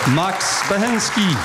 Max Behenský.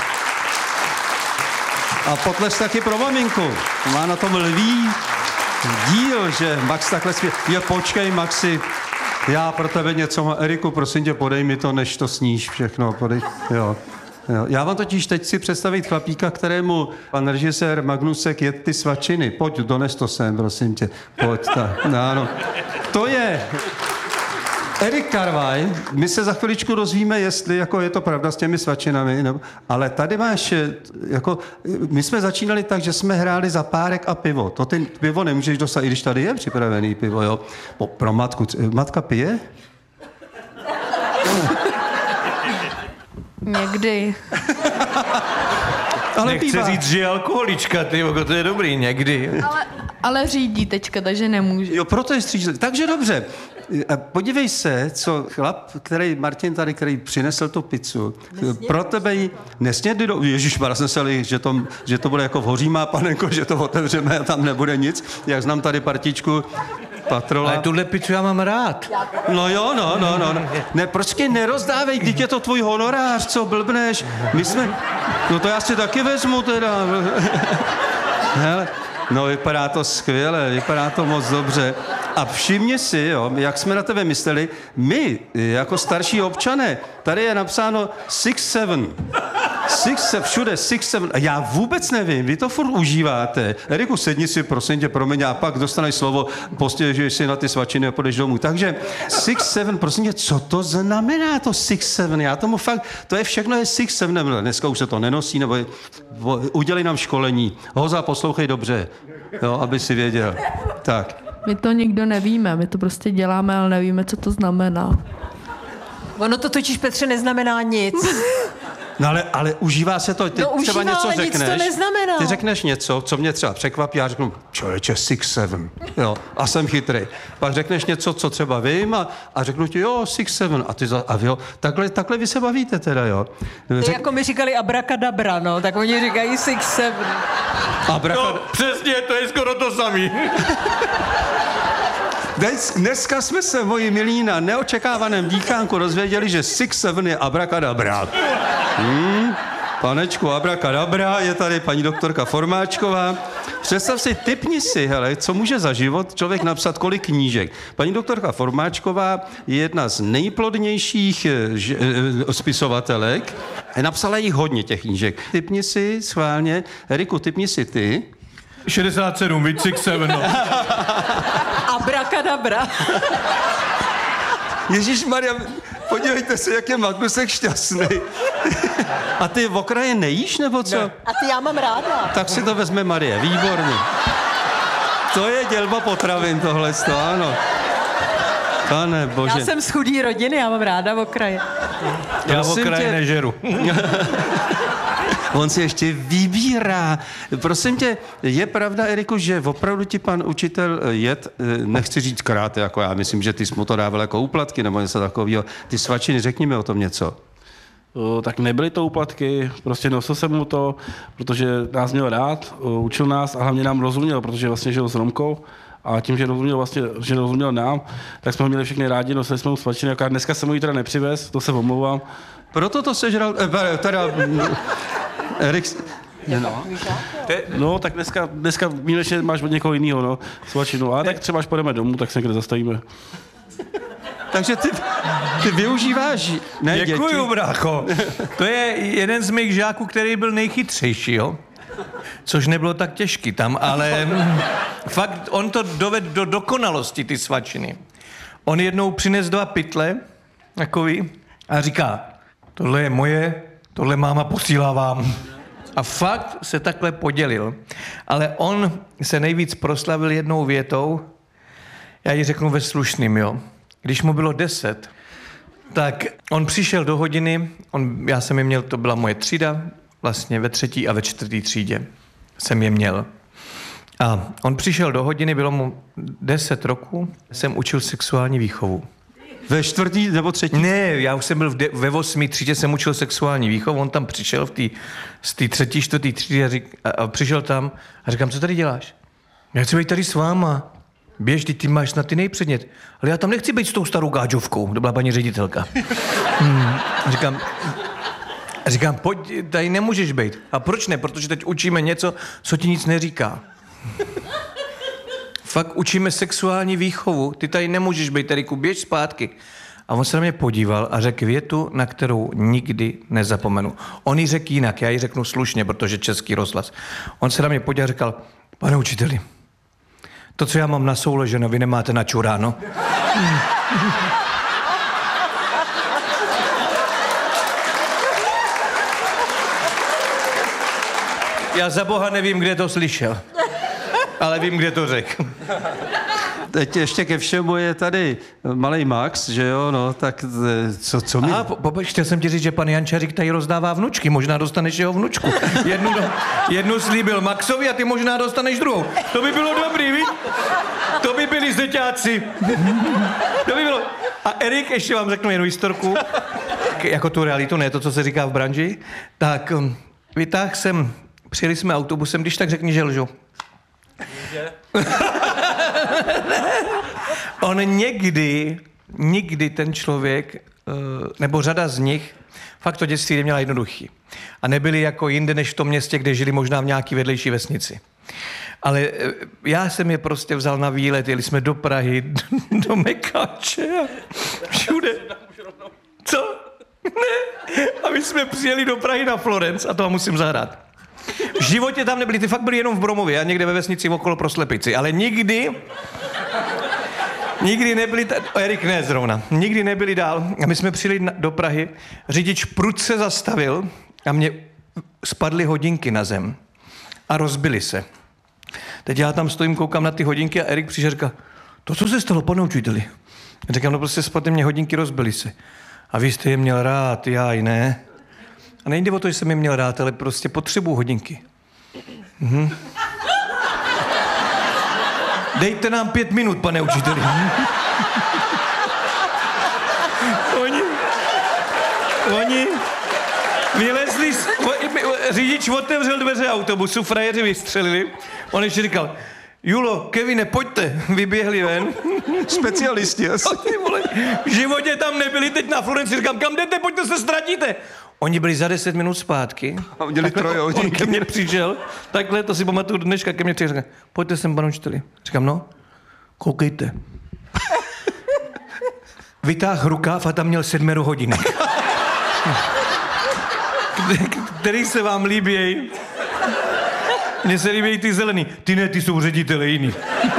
A potlesk taky pro maminku. Má na tom lví díl, že Max takhle zpěv. Jo, počkej, Maxi, já pro tebe něco mám. Eriku, prosím tě, podej mi to, než to sníš všechno. Podej. Jo. Já vám totiž teď chci představit chlapíka, kterému pan režisér Magnusek jedl ty svačiny. Pojď, dones to sem, prosím tě. Pojď, tak. No, to je Erik Karvaj. My se za chviličku dozvíme, jestli jako je to pravda s těmi svačinami, nebo, ale tady máš, jako, my jsme začínali tak, že jsme hráli za párek a pivo. To ty pivo nemůžeš dostat, i když tady je připravený pivo, jo. Pro matku. Matka pije? Někdy. Ale nechce říct, že je alkoholička, to je dobrý, někdy. Ale řídí teďka, takže nemůže. Jo, proto je střížil. Takže dobře. Podívej se, co chlap, Martin tady, který přinesl tu pizzu, pro tebe ji nesnědli do... Ježišmar, jsem se že to bude jako v Hořímá panenko, že to otevřeme a tam nebude nic. Jak znám tady partičku Patrola. Ale tuhle pizzu já mám rád. No jo, no. Ne, prostě nerozdávej, teď je to tvůj honorář, co blbneš. My jsme... No to já si taky vezmu teda. Hele. No, vypadá to skvěle, vypadá to moc dobře. A všimni si, jo, jak jsme na tebe mysleli, my, jako starší občané, tady je napsáno 6-7. Všude 6-7. A já vůbec nevím, vy to furt užíváte. Eriku, sedni si, prosím tě, promiň, a pak dostaneš slovo, postěžuješ si na ty svačiny a půjdeš domů. Takže 6-7, prosím tě, co to znamená to 6-7? Já tomu fakt, to je všechno je 6-7. Dneska už se to nenosí, nebo udělej nám školení. Hoza, poslouchej dobře, jo, aby si věděl. Tak. My to nikdo nevíme, my to prostě děláme, ale nevíme, co to znamená. Ono to totiž, Petře, neznamená nic. No ale užívá se to, ty no, třeba užívá, něco ale řekneš, nic to neznamená. Ty řekneš něco, co mě třeba překvapí, já řeknu, člověče, 6-7, jo, a jsem chytrý. Pak řekneš něco, co třeba vím a řeknu ti, jo, 6-7, a ty jo, takhle vy se bavíte teda, jo. To jako mi říkali abracadabra, no, tak oni říkají 6-7. No, přesně, to je skoro to samý. Dneska jsme se, moji milí, na neočekávaném díchánku rozvěděli, že 6-7 je abracadabra. Panečku abracadabra, je tady paní doktorka Formáčková. Představ si, tipni si, hele, co může za život člověk napsat, kolik knížek. Paní doktorka Formáčková je jedna z nejplodnějších spisovatelek. Napsala jich hodně těch knížek. Tipni si schválně, Eriku, tipni si ty. 67, víc 6-7, no. Abracadabra. Ježišmarja, podívejte se, jak je Magnusek šťastný. A ty v okraje nejíš, nebo co? Ne. A ty já mám ráda. Tak si to vezme Marie, výborně. To je dělba potravin tohleto, ano. Pane bože. Já jsem z chudý rodiny, já mám ráda v okraje. Já v okraje nežeru. On si ještě vybírá. Prosím tě, je pravda, Eriku, že opravdu ti pan učitel nechci říct kráte, jako já myslím, že ty jsi mu to dával jako úplatky nebo něco takového. Ty svačiny, řekni mi o tom něco. Tak nebyly to úplatky, prostě nosil jsem mu to, protože nás měl rád, učil nás a hlavně nám rozuměl, protože vlastně žil s Romkou a tím, že rozuměl nám, tak jsme ho měli všechny rádi, nosili jsme mu svačiny, jako dneska jsem mu ji teda nepřivez, to se omlouvám. Proto to sežral, Erik... No, tak dneska výjimečně máš od někoho jiného, no, svačinu, a tak třeba až půjdeme domů, tak se někde zastavíme. Takže ty využíváš, ne, Děkuju, děti. brácho. To je jeden z mých žáků, který byl nejchytřejší, jo? Což nebylo tak těžký tam, ale fakt on to dovedl do dokonalosti, ty svačiny. On jednou přines 2 pytle, takový, a říká, tohle je moje, tohle máma posílá vám. A fakt se takhle podělil. Ale on se nejvíc proslavil jednou větou, já ji řeknu ve slušným, jo. Když mu bylo 10, tak on přišel do hodiny, já jsem je měl, to byla moje třída, vlastně ve 3. a ve 4. třídě jsem je měl. A on přišel do hodiny, bylo mu 10 roků, jsem učil sexuální výchovu. Ve 4. nebo 3? Ne, já už jsem byl ve 8. třídě, jsem učil sexuální výchovu, on tam přišel z té 3., 4. třídy a přišel tam a říkám, co tady děláš? Já chci být tady s váma. Běž, ty máš na ty nejpředmět. Ale já tam nechci být s tou starou gáďovkou, to byla paní ředitelka. Říkám, A říkám, pojď, tady nemůžeš být. A proč ne? Protože teď učíme něco, co ti nic neříká. Fakt učíme sexuální výchovu. Ty tady nemůžeš být, Eriku, běž zpátky. A on se na mě podíval a řekl větu, na kterou nikdy nezapomenu. On ji řekl jinak, já ji řeknu slušně, protože Český rozhlas. On se na mě podíval a říkal, pane učiteli, to, co já mám na souloženo, vy nemáte na čuráno. Já za boha nevím, kde to slyšel, ale vím, kde to řekl. Teď ještě ke všemu je tady malej Max, že jo, no, tak co mi... Chtěl jsem ti říct, že pan Jančařík tady rozdává vnučky, možná dostaneš jeho vnučku. Jednu slíbil Maxovi a ty možná dostaneš druhou. To by bylo dobrý, víš? To by byli zeťáci. To by bylo... A Erik, ještě vám řeknu jednu historku, jako tu realitu, ne to, co se říká v branži, tak vytáhl jsem, přijeli jsme autobusem, když tak řekni, že lžu. On nikdy ten člověk, nebo řada z nich, fakt to dětství neměla jednoduchý. A nebyli jako jinde, než v tom městě, kde žili možná v nějaký vedlejší vesnici. Ale já jsem je prostě vzal na výlet, jeli jsme do Prahy, do Mekáče a všude. Co? Ne. A my jsme přijeli do Prahy na Florence a to vám musím zahrát. V životě tam nebyli, ty fakt byli jenom v Bromově a někde ve vesnici okolo pro slepici, ale nikdy nebyli, Erik ne zrovna, nikdy nebyli dál. A my jsme přijeli do Prahy, řidič prudce zastavil a mě spadly hodinky na zem a rozbily se. Teď já tam stojím, koukám na ty hodinky a Erik přišel a říká, to co se stalo, pane učiteli? Já říkám, no prostě spadly mě hodinky, rozbily se. A vy jste je měl rád, já i ne. A nejde o to, že jsem je měl rád, ale prostě potřebuji hodinky. Dejte nám 5 minut, pane učiteli. Oni vylezli, řidič otevřel dveře autobusu, frajeři vystřelili. On ještě říkal, Julo, Kevine, pojďte, vyběhli ven. Specialisti asi. V životě tam nebyli, teď na Florenci, říkám, kam jdete, pojďte, se ztratíte. Oni byli za 10 minut zpátky. A udělali trojohodinky. On ke mně přišel, takhle, to si pamatuju dneška, ke mně přišel, říkám, pojďte sem, panu učiteli. Říkám, no, koukejte. Vytáhl rukáv a tam měl 7 hodinek. Který se vám líbějí? Mně se líbějí ty zelený. Ty ne, ty jsou ředitele jiný.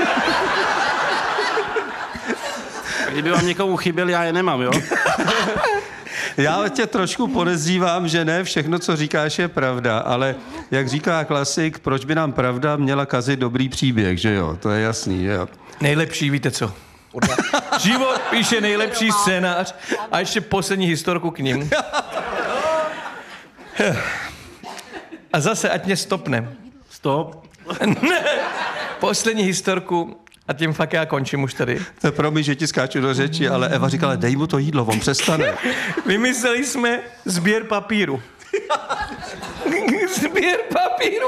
Kdyby vám někomu chyběl, já je nemám, jo? Já tě trošku podezřívám, že ne všechno, co říkáš, je pravda, ale jak říká klasik, proč by nám pravda měla kazit dobrý příběh, že jo? To je jasný, že jo? Nejlepší, víte co? Život píše nejlepší scénář a ještě poslední historku k ním. A zase, ať mě stopne. Stop. Ne, poslední historku a tím fakt já končím už tady. To promiň, že ti skáču do řeči, ale Eva říkala, dej mu to jídlo, on přestane. Vymysleli jsme sběr papíru. Sběr papíru.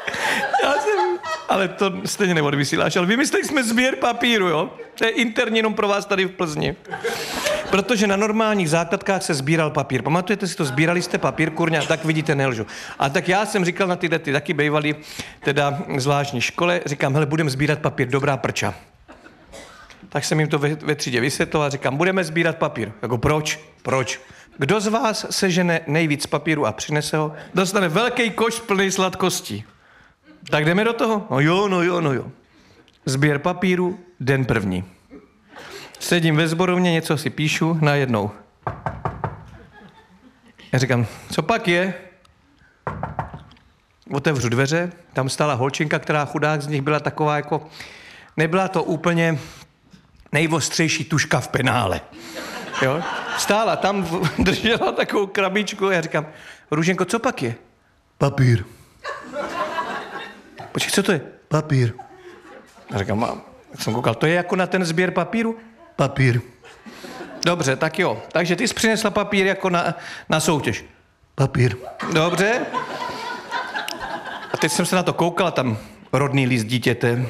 Ale to stejně neodvysíláš, ale vymysleli jsme sběr papíru, jo? To je interní jenom pro vás tady v Plzni. Protože na normálních základkách se sbíral papír. Pamatujete si to? Sbírali jste papír, kurňa, tak vidíte, nelžu. A tak já jsem říkal na ty taky bývalý, teda zvláštní škole, říkám, hele, budeme sbírat papír, dobrá prča. Tak jsem jim to ve třídě vysvětloval, říkám, budeme sbírat papír. Jako proč? Proč? Kdo z vás sežene nejvíc papíru a přinese ho, dostane velký koš plný sladkostí. Tak jdeme do toho? No jo. Sběr papíru, den první. Sedím ve sborovně, něco si píšu, najednou. Já říkám, co pak je? Otevřu dveře, tam stála holčinka, která chudák z nich byla taková jako... Nebyla to úplně nejostřejší tuška v penále. Jo? Stála tam, držela takovou krabičku a já říkám, Růženko, co pak je? Papír. Počkej, co to je? Papír. A říkám, mám. Tak jsem koukal, to je jako na ten sběr papíru? Papír. Dobře, tak jo. Takže ty jsi přinesla papír jako na soutěž. Papír. Dobře. A teď jsem se na to koukal, tam rodný list dítěte,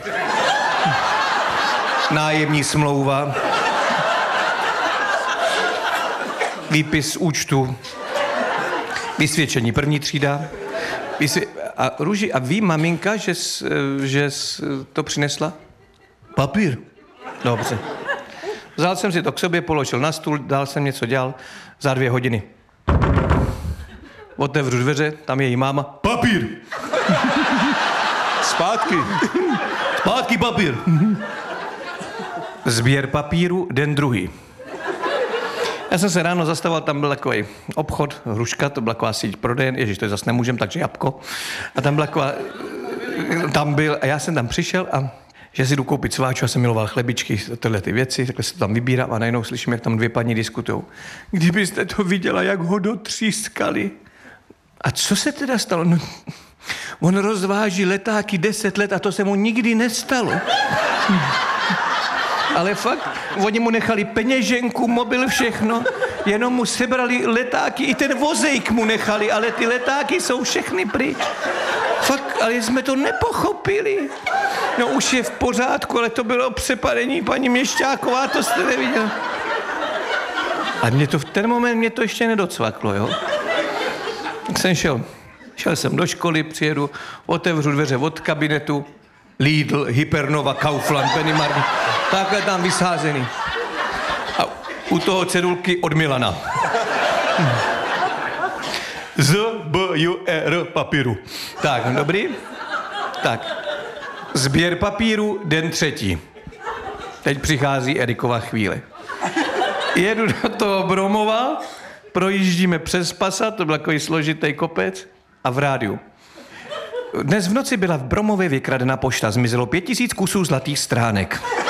nájemní smlouva, výpis z účtu, Vysvědčení první třída. A Růži, a ví maminka, že to přinesla? Papír. Dobře. Vzal jsem si to k sobě, položil na stůl, dál jsem něco dělal za 2 hodiny. Otevřu dveře, tam je její máma. Papír! Zpátky. Zpátky papír. Sběr papíru, den druhý. Já jsem se ráno zastavoval, tam byl takový obchod, Hruška, to byla taková síť prodejen, ježiš, to zase nemůžem, takže Jabko. A tam byla taková, tam byl, a já jsem tam přišel a že si jdu koupit sváču, já jsem miloval chlebičky, tyhle ty věci, takhle se to tam vybírám a najednou slyším, jak tam 2 paní diskutujou. Kdybyste to viděla, jak ho dotřískali. A co se teda stalo? No, on rozváží letáky 10 let a to se mu nikdy nestalo. Ale fakt, oni mu nechali peněženku, mobil, všechno, jenom mu sebrali letáky, i ten vozejk mu nechali, ale ty letáky jsou všechny pryč. Fakt, ale jsme to nepochopili. No už je v pořádku, ale to bylo přepadení paní Měšťáková, to jste neviděl. A v ten moment mě to ještě nedocvaklo, jo. Tak jsem šel jsem do školy, přijedu, otevřu dveře od kabinetu, Lidl, Hypernova, Kaufland, Pennymarket, takhle tam vysázený. A u toho cedulky od Milana. Z-B-U-R papíru. Tak, dobrý? Tak. Sběr papíru, den 3. Teď přichází Erikova chvíle. Jedu do toho Bromova, projíždíme přes Pasa, to byl takový složitý kopec, a v rádiu. Dnes v noci byla v Bromově vykradena pošta, zmizelo 5000 kusů zlatých stránek.